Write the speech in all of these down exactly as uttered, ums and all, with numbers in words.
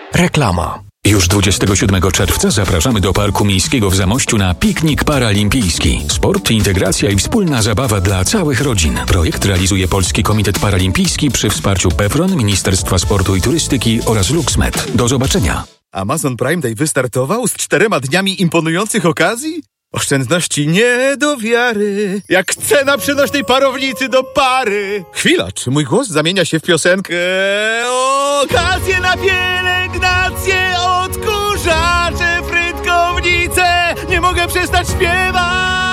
Reklama. Już dwudziestego siódmego czerwca zapraszamy do Parku Miejskiego w Zamościu na piknik paralimpijski. Sport, integracja i wspólna zabawa dla całych rodzin. Projekt realizuje Polski Komitet Paralimpijski przy wsparciu PEFRON, Ministerstwa Sportu i Turystyki oraz LuxMed. Do zobaczenia. Amazon Prime Day wystartował z czterema dniami imponujących okazji? Oszczędności nie do wiary, jak cena przenośnej parownicy do pary. Chwila, czy mój głos zamienia się w piosenkę? Okazje na pielęgnację, odkurzacze, frytkownice, nie mogę przestać śpiewać.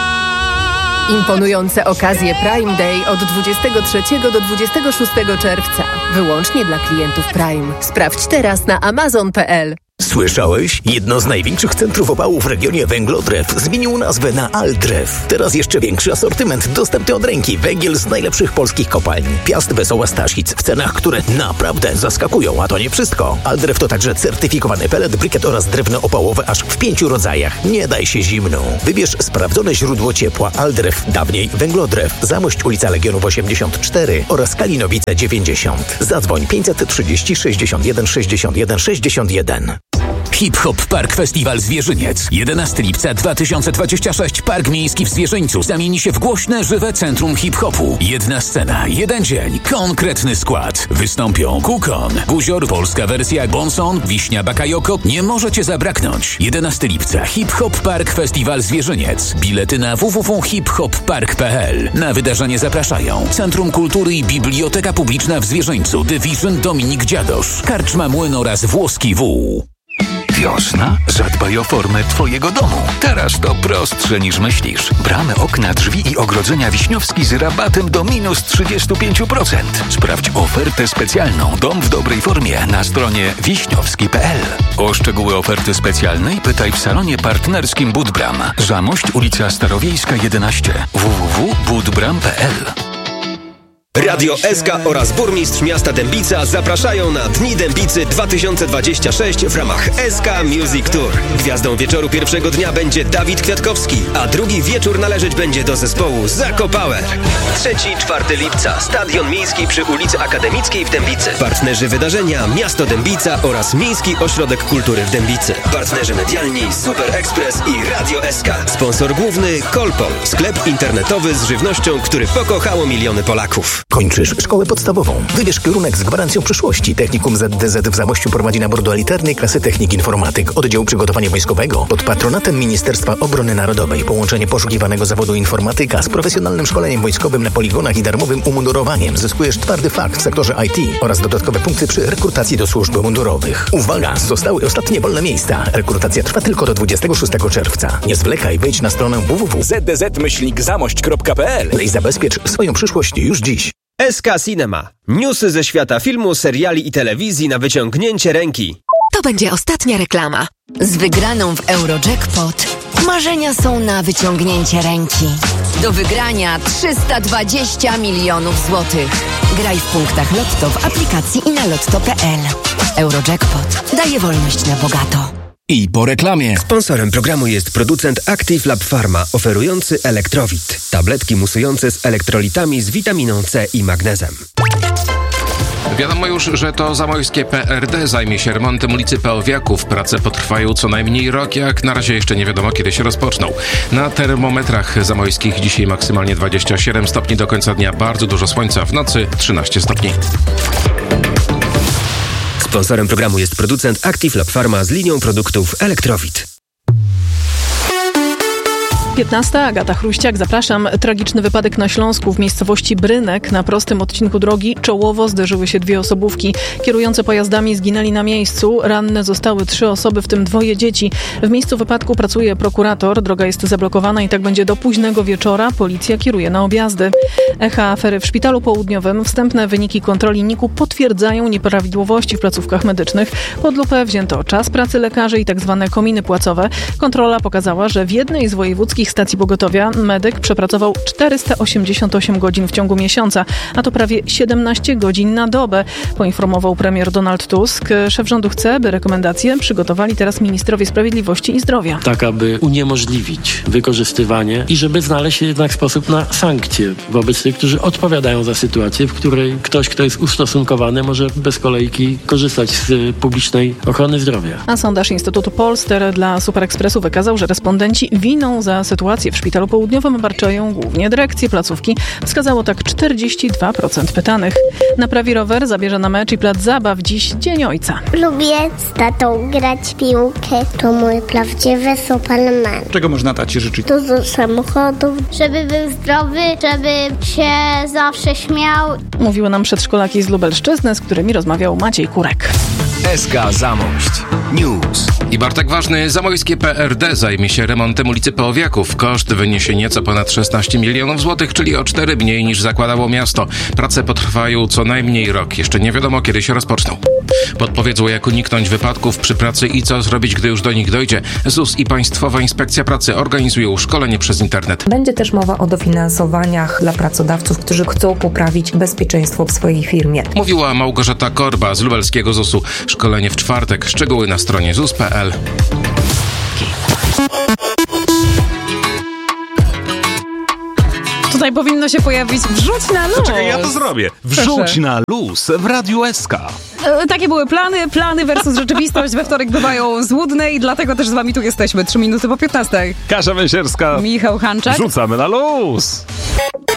Imponujące okazje Prime Day od dwudziestego trzeciego do dwudziestego szóstego czerwca. Wyłącznie dla klientów Prime. Sprawdź teraz na amazon kropka p l. Słyszałeś? Jedno z największych centrów opału w regionie Węglodrew zmieniło nazwę na Aldrew. Teraz jeszcze większy asortyment, dostępny od ręki. Węgiel z najlepszych polskich kopalni. Piast, Wesoła, Staszic w cenach, które naprawdę zaskakują. A to nie wszystko. Aldrew to także certyfikowany pelet, brykiet oraz drewno opałowe aż w pięciu rodzajach. Nie daj się zimną. Wybierz sprawdzone źródło ciepła Aldrew, dawniej Węglodrew. Zamość, ulica Legionów osiemdziesiąt cztery oraz Kalinowice dziewięćdziesiąt. Zadzwoń pięćset trzydzieści sześćdziesiąt jeden sześćdziesiąt jeden sześćdziesiąt jeden. Hip Hop Park Festiwal Zwierzyniec. jedenastego lipca dwa tysiące dwudziestego szóstego. Park Miejski w Zwierzyńcu zamieni się w głośne, żywe centrum hip-hopu. Jedna scena, jeden dzień, konkretny skład. Wystąpią Kukon, Guzior, polska wersja Bonson, Wiśnia Bakayoko. Nie możecie zabraknąć. jedenastego lipca Hip Hop Park Festiwal Zwierzyniec. Bilety na w w w kropka hip hop park kropka p l. Na wydarzenie zapraszają Centrum Kultury i Biblioteka Publiczna w Zwierzyńcu, Division Dominik Dziadosz, Karczma Młyn oraz Włoski Wół. Wiosna? Zadbaj o formę Twojego domu. Teraz to prostsze niż myślisz. Bramy, okna, drzwi i ogrodzenia Wiśniowski z rabatem do minus trzydzieści pięć procent. Sprawdź ofertę specjalną Dom w dobrej formie na stronie wiśniowski kropka p l. O szczegóły oferty specjalnej pytaj w salonie partnerskim Budbram. Zamość, ulica Starowiejska jedenaście. w w w kropka budbram kropka p l. Radio S K oraz burmistrz miasta Dębica zapraszają na Dni Dębicy dwa tysiące dwadzieścia sześć w ramach S K Music Tour. Gwiazdą wieczoru pierwszego dnia będzie Dawid Kwiatkowski, a drugi wieczór należeć będzie do zespołu Zako Power. trzeciego czwartego lipca Stadion Miejski przy ulicy Akademickiej w Dębicy. Partnerzy wydarzenia Miasto Dębica oraz Miejski Ośrodek Kultury w Dębicy. Partnerzy medialni Super Express i Radio S K. Sponsor główny Kolpol, sklep internetowy z żywnością, który pokochało miliony Polaków. Kończysz szkołę podstawową. Wybierz kierunek z gwarancją przyszłości. Technikum Z D Z w Zamościu prowadzi nabór do elitarnej klasy technik informatyk, oddziału przygotowania wojskowego pod patronatem Ministerstwa Obrony Narodowej. Połączenie poszukiwanego zawodu informatyka z profesjonalnym szkoleniem wojskowym na poligonach i darmowym umundurowaniem. Zyskujesz twardy fakt w sektorze I T oraz dodatkowe punkty przy rekrutacji do służb mundurowych. Uwaga! Zostały ostatnie wolne miejsca. Rekrutacja trwa tylko do dwudziestego szóstego czerwca. Nie zwlekaj, wejdź na stronę w w w kropka z d z myślnik zamość kropka p l i zabezpiecz swoją przyszłość już dziś. S K Cinema. Newsy ze świata filmu, seriali i telewizji na wyciągnięcie ręki. To będzie ostatnia reklama. Z wygraną w Eurojackpot marzenia są na wyciągnięcie ręki. Do wygrania trzysta dwadzieścia milionów złotych. Graj w punktach Lotto w aplikacji i na lotto kropka p l. Eurojackpot daje wolność na bogato. I po reklamie. Sponsorem programu jest producent Active Lab Pharma, oferujący Elektrowit. Tabletki musujące z elektrolitami z witaminą C i magnezem. Wiadomo już, że to zamojskie P R D zajmie się remontem ulicy Pałowiaków. Prace potrwają co najmniej rok, jak na razie jeszcze nie wiadomo, kiedy się rozpoczną. Na termometrach zamojskich dzisiaj maksymalnie dwadzieścia siedem stopni, do końca dnia bardzo dużo słońca, w nocy trzynaście stopni. Sponsorem programu jest producent Active Lab Pharma z linią produktów Elektrowit. piętnasta. Agata Chruściak, zapraszam. Tragiczny wypadek na Śląsku w miejscowości Brynek. Na prostym odcinku drogi czołowo zderzyły się dwie osobówki. Kierujące pojazdami zginęli na miejscu. Ranne zostały trzy osoby, w tym dwoje dzieci. W miejscu wypadku pracuje prokurator. Droga jest zablokowana i tak będzie do późnego wieczora. Policja kieruje na objazdy. Echa afery w Szpitalu Południowym. Wstępne wyniki kontroli N I K-u potwierdzają nieprawidłowości w placówkach medycznych. Pod lupę wzięto czas pracy lekarzy i tak zwane kominy płacowe. Kontrola pokazała, że w jednej z wojewódzkich wszystkich stacji pogotowia medyk przepracował czterysta osiemdziesiąt osiem godzin w ciągu miesiąca, a to prawie siedemnaście godzin na dobę, poinformował premier Donald Tusk. Szef rządu chce, by rekomendacje przygotowali teraz ministrowie sprawiedliwości i zdrowia. Tak, aby uniemożliwić wykorzystywanie i żeby znaleźć jednak sposób na sankcje wobec tych, którzy odpowiadają za sytuację, w której ktoś, kto jest ustosunkowany, może bez kolejki korzystać z publicznej ochrony zdrowia. A sondaż Instytutu Polster dla Superekspresu wykazał, że respondenci winą za sytuację w Szpitalu Południowym obarczają głównie dyrekcję placówki. Wskazało tak czterdzieści dwa procent pytanych. Na prawi rower zabierze na mecz i plac zabaw dziś Dzień Ojca. Lubię z tatą grać w piłkę. To mój prawdziwy Superman. Czego można tacie życzyć? Dużo samochodów. Żeby był zdrowy, żeby się zawsze śmiał. Mówiły nam przedszkolaki z Lubelszczyzny, z którymi rozmawiał Maciej Kurek. S K Zamość News. I Bartek Ważny, zamojskie P R D zajmie się remontem ulicy Powiaków. Koszt wyniesie nieco ponad szesnaście milionów złotych, czyli o cztery mniej niż zakładało miasto. Prace potrwają co najmniej rok. Jeszcze nie wiadomo, kiedy się rozpoczną. Podpowiedzą, jak uniknąć wypadków przy pracy i co zrobić, gdy już do nich dojdzie. Z U S i Państwowa Inspekcja Pracy organizują szkolenie przez internet. Będzie też mowa o dofinansowaniach dla pracodawców, którzy chcą poprawić bezpieczeństwo w swojej firmie. Mówiła Małgorzata Korba z lubelskiego Z U S u. Szkolenie w czwartek. Szczegóły na stronie z u s kropka p l. Tutaj powinno się pojawić wrzuć na luz. Czekaj, ja to zrobię. Wrzuć Proszę. na luz w Radiu S K. E, takie były plany. Plany versus rzeczywistość we wtorek bywają złudne i dlatego też z wami tu jesteśmy. Trzy minuty po piętnastej. Kasia Węsierska. Michał Hanczak. Wrzucamy na luz.